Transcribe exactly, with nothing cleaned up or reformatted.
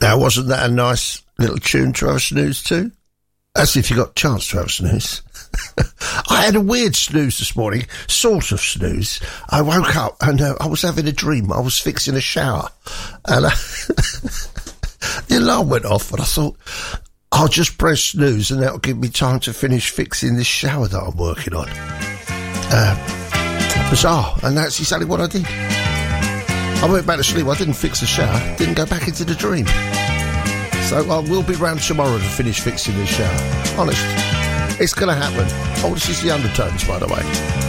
Now, wasn't that a nice little tune to have a snooze to? As if you got a chance to have a snooze. I had a weird snooze this morning, sort of snooze. I woke up and uh, I was having a dream. I was fixing a shower. And uh, the alarm went off and I thought, I'll just press snooze and that'll give me time to finish fixing this shower that I'm working on. Uh, bizarre. And that's exactly what I did. I went back to sleep. I didn't fix the shower. Didn't go back into the dream. So I will be round tomorrow to finish fixing this shower. Honest. It's going to happen. Oh, this is the Undertones, by the way.